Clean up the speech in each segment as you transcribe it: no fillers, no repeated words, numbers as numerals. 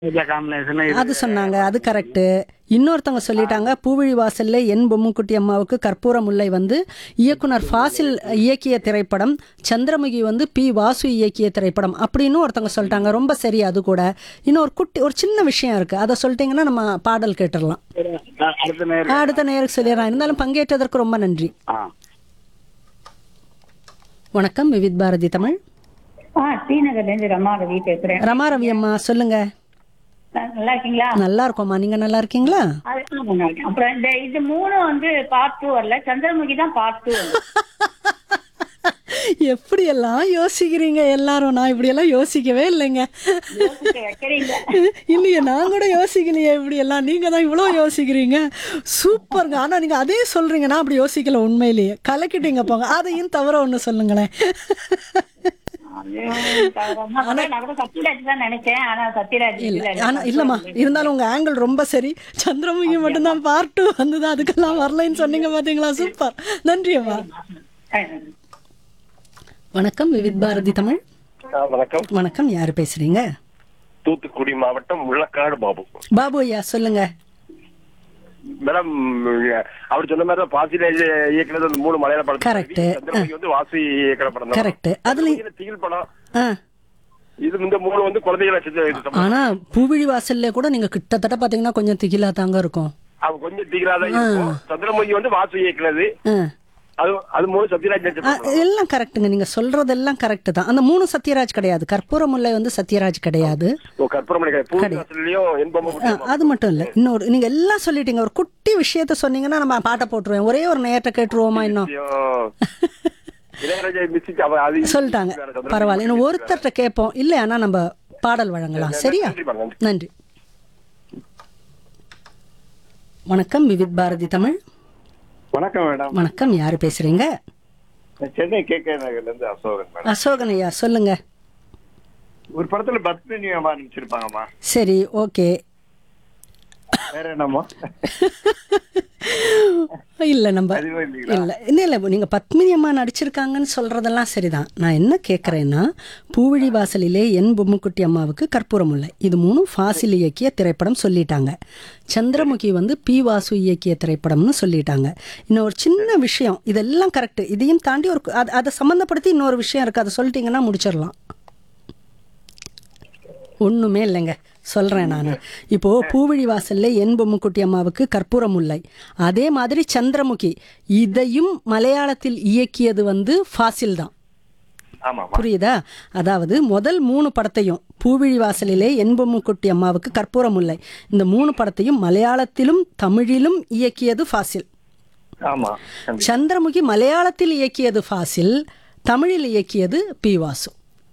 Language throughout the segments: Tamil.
காம்பினேஷன் அது சொன்னாங்க, அது கரெக்டு. இன்னொருத்தவங்க சொல்லிட்டாங்க, பூவிழி வாசல்ல என் பொம்முக்குட்டி அம்மாவுக்கு கற்பூர முல்லை வந்து இயக்குனர் ஃபாசில் இயக்கிய திரைப்படம், சந்திரமுகி வந்து பி வாசு இயக்கிய திரைப்படம் அப்படின்னு ஒருத்தவங்க சொல்லிட்டாங்க. ரொம்ப சரி. அது கூட இன்னும் ஒரு சின்ன விஷயம் இருக்கு, அதை சொல்லிட்டீங்கன்னா நம்ம பாடல் கேட்டுடலாம். அடுத்த நேரம் அடுத்த நேருக்கு சொல்லிடுறேன். இருந்தாலும் பங்கேற்றதற்கு ரொம்ப நன்றி. வணக்கம், விவித் பாரதி தமிழ். டி நகர்லேருந்து ரமா ரவி பேசுறேன். ரமா ரவி அம்மா சொல்லுங்க. நல்லா இருக்கீங்களா? நல்லா இருக்கோம்மா, நீங்க நல்லா இருக்கீங்களா? நல்லா இருக்கேன். அப்புறம் இது மூணும் வந்து பார்ட் 2 வரல, சந்திரமுகி தான் பார்ட் 2. எப்படியெல்லாம் யோசிக்கிறீங்க எல்லாரும், நான் இப்படியெல்லாம் யோசிக்கவே இல்லைங்க. வைக்கிறீங்க. இல்லையே, நான் கூட யோசிக்கலையே இப்படியெல்லாம், நீங்க தான் இவ்வளோ யோசிக்கிறீங்க. சூப்பருங்க. ஆனா நீங்க அதே சொல்றீங்க, நான் அப்படி யோசிக்கல. உண்மையிலேயே கலக்கிட்டீங்க போங்க. அதையும் தவிர ஒன்று சொல்லுங்களேன். நான் கூட சத்யராஜ் தான் நினைச்சேன், ஆனா சத்யராஜ் இல்ல. ஆனா இல்லம்மா, இருந்தாலும் உங்க ஆங்கிள் ரொம்ப சரி. சந்திரமுகி மட்டும்தான் பார்ட் 2 வந்தது, அதுக்கெல்லாம் வரலைன்னு சொன்னீங்க பாத்தீங்களா? சூப்பர், நன்றி அம்மா. வணக்கம், விவித் பாரதி தமிழ். வணக்கம். வணக்கம், யாரு பேசுறீங்க? தூத்துக்குடி மாவட்டம் முள்ளக்காடு பாபு. பாபு ஐயா சொல்லுங்க. மேடம், அவர் சொன்ன மாதிரி தான் பாசிலேஜ் இயக்குனது அந்த 3 மலையாள படம். Correct. சந்திரமுகி வந்து வாசி இயக்குன படம் தான். கரெக்ட். அதுல திகில் படம். ஆ, இது இந்த 3 வந்து குழந்தைகளை வச்சு ஆனா பூவிழி வாசல்ல கூட நீங்க கிட்டத்தட்ட பாத்தீங்கன்னா கொஞ்சம் திகிலா தாங்க இருக்கும். அவன் கொஞ்சம் திகிலாதான் இருக்கும். சந்திரமுகி வந்து வாசி இயக்குனது. ஆ, அது 3 சத்யராஜ் நடிச்ச எல்லாம் கரெக்டுங்க. நீங்க சொல்றதெல்லாம் கரெக்ட் தான். அந்த 3 சத்யராஜ் கிடையாது. கற்பூர முல்லை வந்து சத்யராஜ் கிடையாது. கற்பூரமணி பூவிவாசல்லையும் என்பமும். அது மட்டும் இல்ல, இன்னொரு நீங்க எல்லாம் சொல்லிட்டீங்க. ஒரு குட்டி விஷயத்த சொன்னீங்கன்னா நம்ம பாட்டை போட்டுருவேன். ஒரே ஒரு நேரத்தை கேட்டுருவோமா? இன்னும் சொல்லிட்டாங்க. பரவாயில்ல, இன்னும் ஒருத்தர்கிட்ட கேட்போம். இல்ல, ஆனா நம்ம பாடல் வழங்கலாம். சரியா? நன்றி. வணக்கம், விவித் பாரதி தமிழ். வணக்கம் மேடம். வணக்கம், யாரு பேசுறீங்க? சென்னை கேகே நகர்ல இருந்து அசோகன் மேடம். அசோகன் ஐயா சொல்லுங்க. ஒரு படத்துல பத்மினி அம்மா நடிச்சிருப்பாங்கம்மா. சரி, ஓகே. வேற என்னம்மா? இல்ல, நம்ம இல்ல நீங்க பத்மினி அம்மா நடிச்சிருக்காங்கன்னு சொல்றதெல்லாம் சரிதான். நான் என்ன கேக்குறேன்னா, பூவிழி வாசலிலே என் பொம்முக்குட்டி அம்மாவுக்கு கற்பூர முல்லை, இது 3 ஃபாசில் இயக்கிய திரைப்படம் சொல்லிட்டாங்க. சந்திரமுகி வந்து பி வாசு இயக்கிய திரைப்படம்னு சொல்லிட்டாங்க. இன்னும் ஒரு சின்ன விஷயம், இதெல்லாம் கரெக்ட். இதையும் தாண்டி ஒரு அதை சம்பந்தப்படுத்தி இன்னொரு விஷயம் இருக்கு, அதை சொல்லிட்டீங்கன்னா முடிச்சிடலாம். ஒண்ணுமே இல்லைங்க, சொல்றேன் நான். இப்போ பூவிழி வாசல்ல என் பொம்முக்குட்டி அம்மாவுக்கு கற்பூர முல்லை, அதே மாதிரி சந்திரமுகி, இதையும் மலையாளத்தில் இயக்கியது வந்து ஃபாசில் தான். புரியுதா? அதாவது முதல் 3 படத்தையும், பூவிழி வாசலிலே என் பொம்முக்குட்டி அம்மாவுக்கு கற்பூர முல்லை, இந்த 3 படத்தையும் மலையாளத்திலும் தமிழிலும் இயக்கியது ஃபாசில். சந்திரமுகி மலையாளத்தில் இயக்கியது ஃபாசில், தமிழில் இயக்கியது பி வாசு.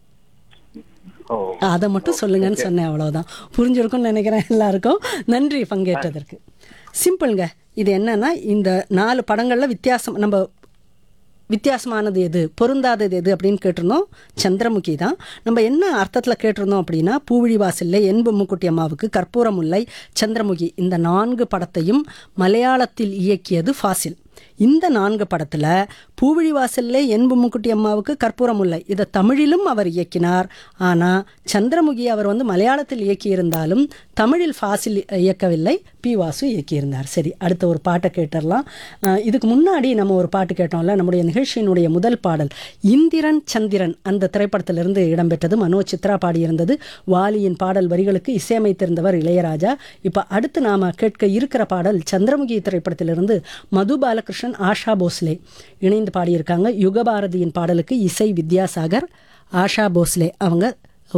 அதை மட்டும் சொல்லுங்கன்னு சொன்னேன், அவ்வளவுதான். புரிஞ்சிருக்கும்னு நினைக்கிறேன் எல்லாருக்கும். நன்றி பங்கேற்றதற்கு. சிம்பிள்ங்க. இது என்னன்னா, இந்த 4 படங்கள்ல வித்தியாசமானது எது, பொருந்தாதது எது அப்படின்னு கேட்டிருந்தோம். சந்திரமுகி தான். நம்ம என்ன அர்த்தத்தில் கேட்டிருந்தோம் அப்படின்னா, பூவிழி வாசல்ல என் பொம்முக்குட்டி அம்மாவுக்கு கற்பூர முல்லை, சந்திரமுகி, இந்த 4 படத்தையும் மலையாளத்தில் இயக்கியது ஃபாசில். இந்த 4 படத்துல பூவிழி வாசல்ல என் பொம்முக்குட்டி அம்மாவுக்கு கற்பூர முல்லை, இதை தமிழிலும் அவர் இயக்கினார். ஆனா சந்திரமுகி அவர் வந்து மலையாளத்தில் இயக்கியிருந்தாலும் தமிழில் ஃபாசில் இயக்கவில்லை, பி வாசு இயக்கியிருந்தார். சரி, அடுத்த ஒரு பாட்டை கேட்டுடலாம். இதுக்கு முன்னாடி நம்ம ஒரு பாட்டு கேட்டோம்ல, நம்முடைய நிகழ்ச்சியினுடைய முதல் பாடல் இந்திரன் சந்திரன் அந்த திரைப்படத்திலிருந்து இடம்பெற்றது. மனோஜ் சித்ரா பாடியிருந்தது. வாலியின் பாடல் வரிகளுக்கு இசையமைத்திருந்தவர் இளையராஜா. இப்ப அடுத்து நாம கேட்க இருக்கிற பாடல் சந்திரமுகி திரைப்படத்திலிருந்து மது பாலகிருஷ்ணன், ஆஷா போஸ்லே இணைந்து பாடியிருக்காங்க. யுகபாரதியின் பாடலுக்கு இசை வித்யாசாகர். ஆஷா போஸ்லே அவங்க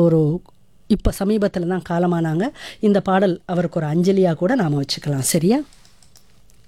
இப்போ சமீபத்தில் தான் காலமானாங்க. இந்த பாடல் அவருக்கு ஒரு அஞ்சலியாக கூட நாம் வச்சுக்கலாம். சரியா?